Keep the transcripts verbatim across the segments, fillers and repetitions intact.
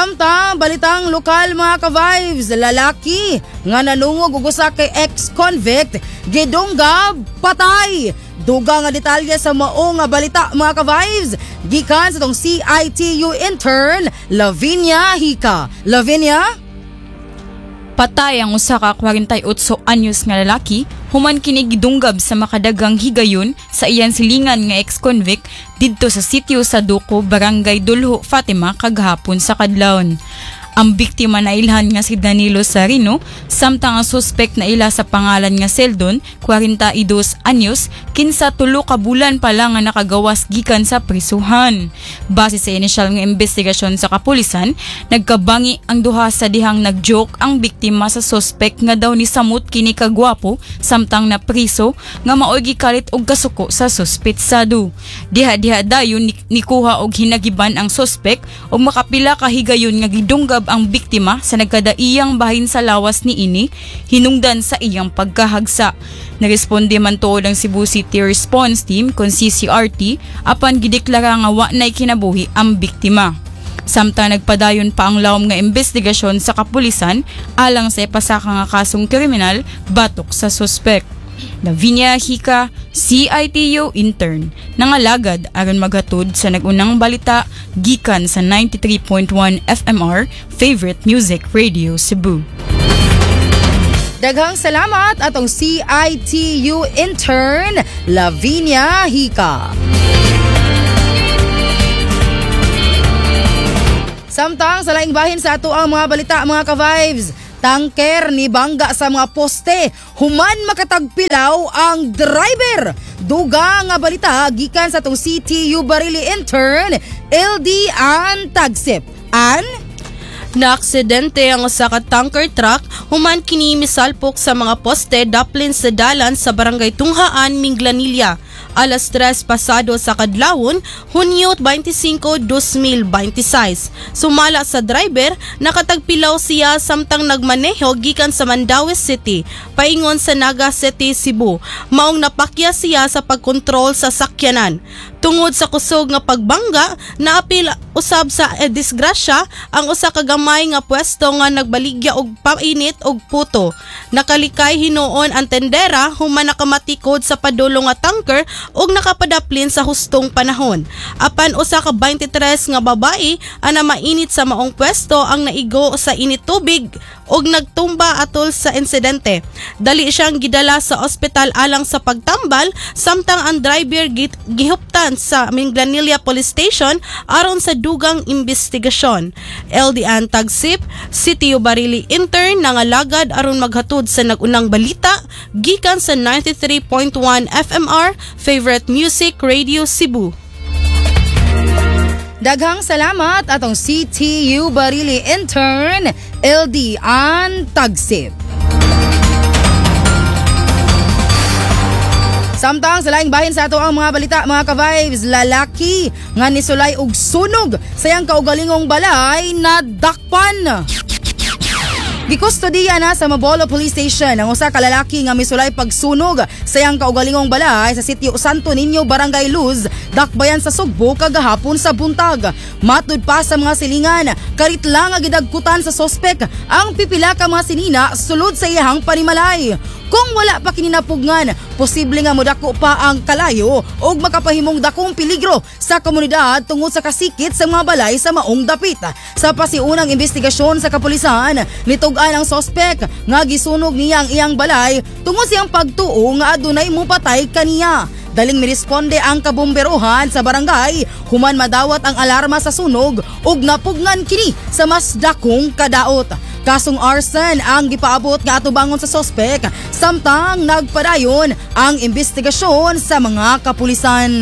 Samtang balitang lokal mga ka-vibes, lalaki nga nanungog og usa kay ex-convict gidunggab patay. Duga nga detalye sa mao nga balita mga ka-vibes gikan sa tong C I T U intern Lavinia Hika. Lavinia, patay ang usa ka forty-eight anyos nga lalaki human kini gidunggab sa makadagang higayon sa iyang silingan nga ex-convict didto sa sitio sa Duco, Barangay Dulho, Fatima kagahapon sa kadlawon. Ang biktima na ilhan nga si Danilo Sarino, samtang ang suspect na ila sa pangalan nga Seldon, forty-two anyos, kinsa tulo ka bulan pa lang nga nakagawas gikan sa prisuhan. Base sa inisyal nga investigasyon sa kapulisan, nagkabangi ang duha sa dihang nagjoke ang biktima sa suspect nga daw ni samot kini kagwapo samtang na priso nga maoy gikalit og kasuko sa suspetsado. Diha-diha dayon nikuha og hinagiban ang suspect og makapila ka higayon nga gidunggab ang biktima sa nagkadaiyang bahin sa lawas ni ini hinungdan sa iyang pagkahagsa. Naresponde man tuod ang Cebu City Response Team kon C C R T apan gideklara nga wa nay kinabuhi ang biktima. Samtang nagpadayon pa ang lawom nga investigasyon sa kapulisan alang sa ipasaka nga kasong kriminal batok sa suspect. Lavinia Hika, C I T U intern, nangalagad aron maghatod sa nagunang balita gikan sa ninety-three point one F M R Favorite Music Radio Cebu. Daghang salamat atong C I T U intern Lavinia Hika. Samtang sa laing bahin sa ato ang mga balita mga ka-vibes, tangker ni bangga sa mga poste, human makatagpilaw ang driver. Duga nga balita gikan sa tong C T U Barili intern L D An Tagsip. An Naaksidente ang usa ka tanker truck human kini misalpok sa mga poste daplin sa dalan sa Barangay Tunghaan, Minglanilla. Alas tres pasado sa kadlawon, Hunyo twenty-five, twenty twenty-six. Sumala sa driver, nakatagpilaw siya samtang nagmaneho gikan sa Mandaue City, paingon sa Naga City, Cebu. Maong napakya siya sa pagkontrol sa sakyanan. Tungod sa kusog nga pagbangga, naapil usab sa eh, disgrasya ang usa ka gamay nga pwesto nga nagbaligya og painit og puto. Nakalikay hinuon ang tendera human nakamatikod sa padulong nga tanker ug nakapadaplin sa hustong panahon. Apan usa ka twenty-three nga babae ana mainit sa maong pwesto ang naigo sa init tubig ug nagtumba atol sa insidente. Dali siyang gidala sa ospital alang sa pagtambal samtang ang driver git, gihuptan sa Minglanilla Police Station aron sa dugang investigasyon. L D An Tagsip, City Barili intern nangalagad aron maghatod sa nagunang balita gikan sa ninety-three point one F M R Favorite Music Radio Cebu. Daghang salamat atong C T U Barili intern L D An Tagsip. Samtang sa laing bahin sa ato ang mga balita mga ka-vibes, lalaki nga nisulay og sunog sa iyang kaugalingong balay na dakpan. Gikustodiya na sa Mabolo Police Station ang usa ka lalaki nga misulay pagsunog sa iyang kaugalingong balay sa sitio Santo Niño, Barangay Luz, Dakbayan sa Sugbo kagahapon sa buntag. Matud pa sa mga silingan, karit lang nga gidagkutan sa sospek ang pipila ka mga sinina sulod sa iyang panimalay. Kung wala pa kininapugngan, posible nga modako pa ang kalayo o makapahimong dakong peligro sa komunidad tungod sa kasikit sa mga balay sa maong dapit. Sa pasiunang investigasyon sa kapulisan, nitugan ang sospek nga gisunog niya ang iyang balay tungod siyang pagtuo nga adunay mupatay kaniya. Daling miresponde ang kabomberohan sa barangay human madawat ang alarma sa sunog ug napugnan kini sa mas dakong kadaot. Kasong arson ang gipaabot nga atubangon sa sospek samtang nagpadayon ang investigasyon sa mga kapulisan.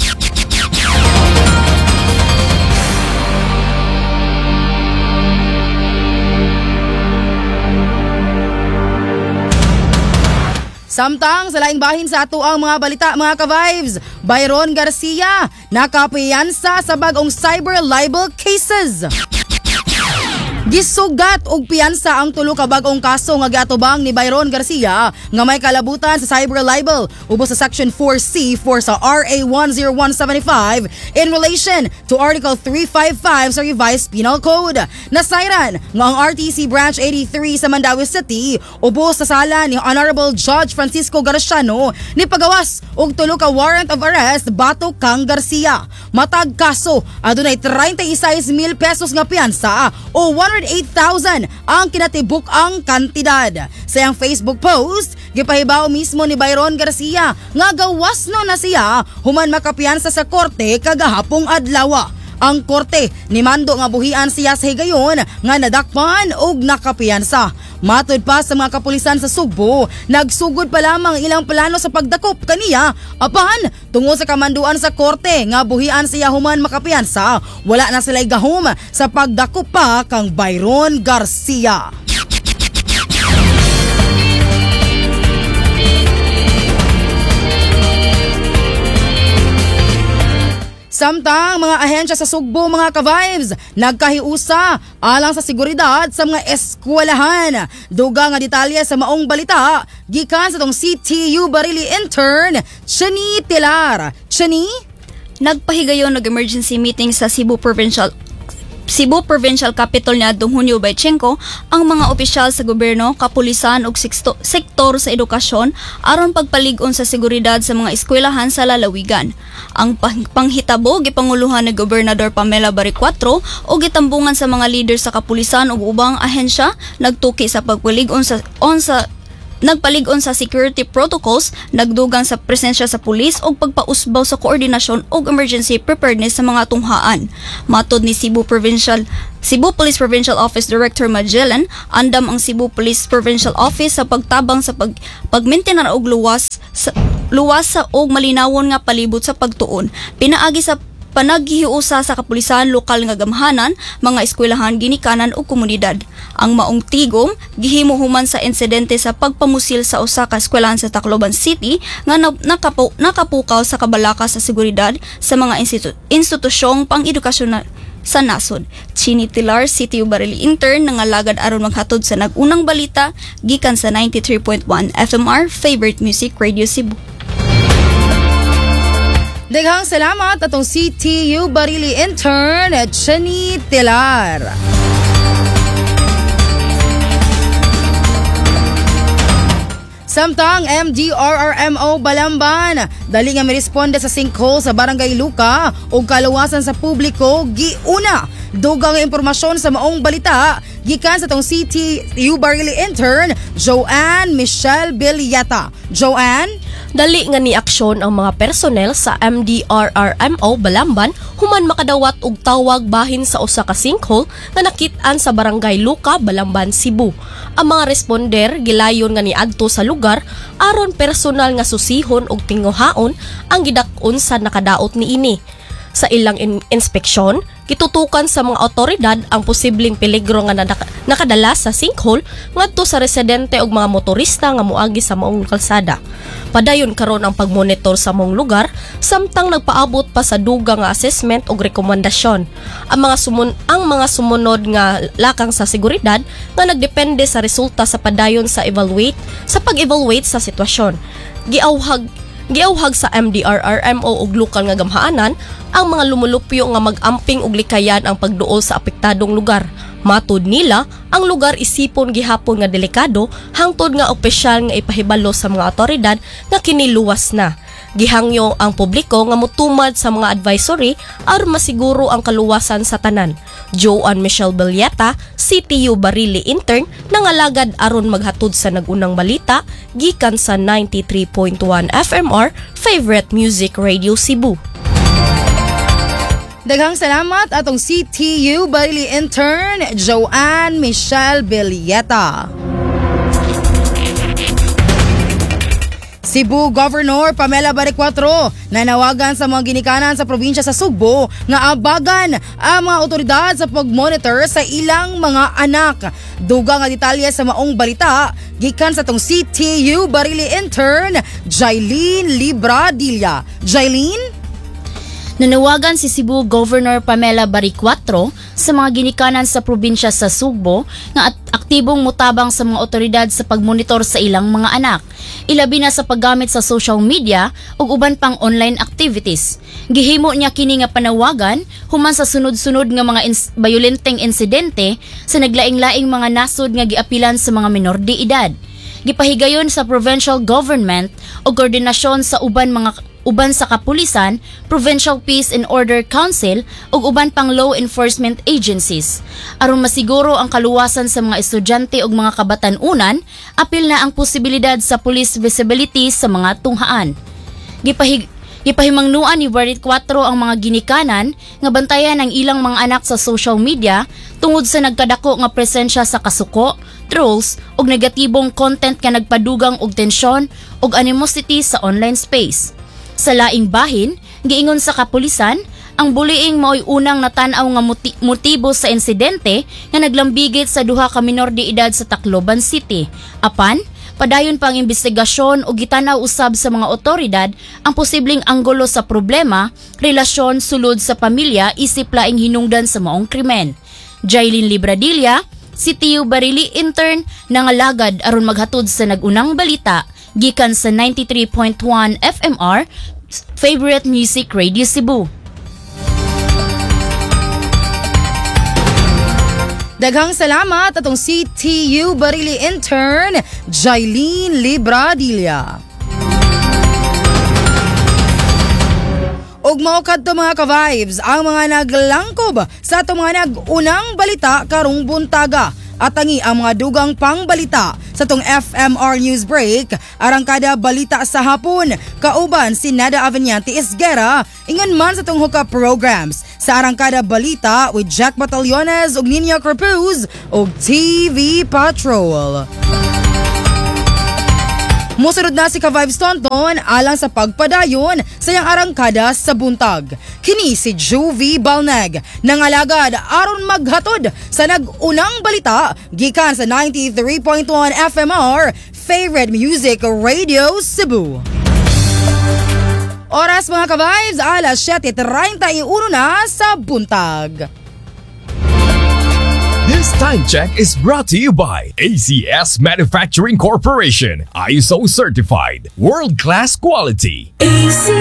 Samtang sa laing bahin sa ato ang mga balita mga ka-vibes, Byron Garcia nakapiyansa sa bagong cyber libel cases. Gisugat og piyansa ang tulo ka bag-ong kaso nga giatubang ni Byron Garcia nga may kalabutan sa cyber libel ubos sa Section four C four sa R A one oh one seven five in relation to Article three fifty-five sa Revised Penal Code. Nasayran nga ang R T C Branch eighty-three sa Mandawi City ubos sa sala ni Honorable Judge Francisco Garciano ni pagawas og tulo ka warrant of arrest batok kang Garcia. Matag kaso adunay thirty-six mil pesos nga piyansa o one hundred eight thousand ang kinatibuk ang kantidad. Sa iyang Facebook post, gipahibaw mismo ni Byron Garcia nga gawas no na siya human makapiyansa sa korte kagahapong adlaw. Ang korte ni mando nga buhian siya sa higayon nga nadakpan og nakapiyansa. Matud pa sa mga kapulisan sa Sugbo, nagsugod pa lamang ilang plano sa pagdakop kaniya apan tungod sa kamanduan sa korte nga buhian siya human makapiyansa, wala na sila'y gahom sa pagdakop pa kang Byron Garcia. Samtang mga ahensya sa Sugbo mga ka-vibes, nagkahiusa alang sa seguridad sa mga eskwelahan. Duga nga detalye sa maong balita, gikan sa tong C T U Barili intern, Chani Tilar. Chani? Nagpahigayon nag-emergency meeting sa Cebu Provincial Cebu Provincial Capital niadtong Hunyo twenty-five ang mga opisyal sa gobyerno, kapulisan ug sekto- sektor sa edukasyon aron pagpalig-on sa seguridad sa mga eskwelahan sa lalawigan. Ang pang- panghitabo gipanguluhan ni Gobernador Pamela Baricuatro o gitambungan sa mga leader sa kapulisan ug ubang ahensya nagtuki sa pagpalig-on sa on sa nagpalig-on sa security protocols, nagdugang sa presensya sa pulis o pagpausbaw sa koordinasyon o emergency preparedness sa mga tunghaan. Matod ni Cebu Provincial Cebu Police Provincial Office Director Magellan, andam ang Cebu Police Provincial Office sa pagtabang sa pag pagmaintenar og luwas sa luwas sa og malinawon nga palibot sa pagtuon. Pinaagi sa panaghihiusa sa kapulisan, lokal nga gamhanan, mga eskwelahan, ginikanan o komunidad. Ang maong tigom gihimo human sa insidente sa pagpamusil sa usa ka eskwelahan sa Tacloban City nga nakapu, nakapukaw sa kabalaka sa seguridad sa mga institu- institusyong pang-edukasyon sa nasod. Chini Tilar, C T U Barili intern, nangalagad aron maghatod sa nagunang balita gikan sa ninety-three point one F M R Favorite Music Radio Cebu. Daghang salamat atong C T U Barili intern at Chani Tilar. Samtang M D R R M O Balamban, dali nga miresponde sa sinkhole sa Barangay Luca ug kaluwasan sa publiko giuna. Dugang impormasyon sa maong balita gikan sa tong C T U Barili intern Joanne Michelle Bilyata. Joanne? Dali nga ni aksyon ang mga personnel sa M D R R M O Balamban human makadawat og tawag bahin sa usa ka sinkhole nga nakit-an sa Barangay Luca, Balamban, Cebu. Ang mga responder gilayon nga niadto sa lugar aron personal nga susihon og tinguhaon ang gidak-on sa nakadaot niini. Sa ilang in- inspeksyon, gitutukan sa mga otoridad ang posibleng peligro nga nadak- nakadala sa sinkhole ngadto sa residente ug mga motorista nga moagi sa maong kalsada. Padayon karon ang pagmonitor sa maong lugar samtang nagpaabot pa sa dugang nga assessment ug rekomendasyon. Ang mga sumun ang mga sumunod nga lakang sa seguridad nga nagdepende sa resulta sa padayon sa evaluate sa pag-evaluate sa sitwasyon. Giawhag Giawhag sa M D R R M O ug lokal nga gamhaanan ang mga lumulupyo nga mag-amping og likayan ang pagduol sa apektadong lugar. Matud nila, ang lugar isipon gihapon nga delikado hangtod nga opisyal nga ipahibalo sa mga otoridad nga kini luwas na. Gihangyo ang publiko nga motumad sa mga advisory aron masiguro ang kaluwasan sa tanan. Joanne Michelle Bilyata, C T U Barili intern, nangalagad aron maghatod sa nagunang balita gikan sa ninety-three point one F M R Favorite Music Radio Cebu. Daghang salamat atong C T U Barili intern Joanne Michelle Bilyata. Cebu Governor Pamela Baricuatro nanawagan sa mga ginikanan sa probinsya sa Sugbo nga abagan ang mga otoridad sa pag-monitor sa ilang mga anak. Dugang nga detalye sa maong balita gikan sa tong C T U Barili intern Jailin Libradilla. Jailin? Nanawagan si Cebu Governor Pamela Baricuatro sa mga ginikanan sa probinsya sa Sugbo nga at aktibong mutabang sa mga otoridad sa pagmonitor sa ilang mga anak, ilabi na sa paggamit sa social media ug uban pang online activities. Gihimo niya kini nga panawagan human sa sunod-sunod nga mga ins- bayolenteng insidente sa naglaing-laing mga nasod nga giapilan sa mga menor de edad. Gipahigayon sa provincial government o koordinasyon sa uban mga uban sa kapulisan, Provincial Peace and Order Council ug uban pang law enforcement agencies. Aron masiguro ang kaluwasan sa mga estudyante ug mga kabatan-unan, apil na ang posibilidad sa police visibility sa mga tunghaan. Gipahig Gipahimangnuan ni Warit four ang mga ginikanan nga bantayan ang ilang mga anak sa social media tungod sa nagkadako nga presensya sa kasuko, trolls ug negatibong content nga nagpadugang og tensyon ug animosity sa online space. Sa laing bahin, giingon sa kapulisan, ang bullying mao'y unang natanaw nga muti- motibo sa insidente nga naglambigit sa duha ka minor de edad sa Tacloban City. Apan, padayon pang investigasyon o gitanaw usab sa mga otoridad ang posibleng anggulo sa problema, relasyon sulod sa pamilya isip laing hinungdan sa maong krimen. Jailin Libradilla, C T U Barili intern nangalagad aron maghatod sa nagunang balita gikan sa ninety-three point one F M R Favorite Music Radio Cebu. Daghang salamat atong C T U Barili intern Jailin Libradilla. Og mao kadto mga ka-vibes ang mga naglangkob sa atong mga nag-unang balita karong buntaga. At tangi ang mga dugang pangbalita sa tong F M R News Break, arangkada balita sa hapon, kauban si Nada Aveniante Isguera, ingon man sa tong hookup programs sa arangkada balita with Jack Batallones ug Nina Crepuz ug T V Patrol. Musunod na si Ka-Vibes Tonton alang sa pagpadayon sa yang arangkada sa buntag. Kini si Juvie Balneg nangalagad aron maghatod sa nag-unang balita gikan sa ninety-three point one F M R Favorite Music Radio Cebu. Oras mga ka-vibes, alas siyete treinta y uno na sa buntag. This time check is brought to you by A C S Manufacturing Corporation, I S O certified, world-class quality. A C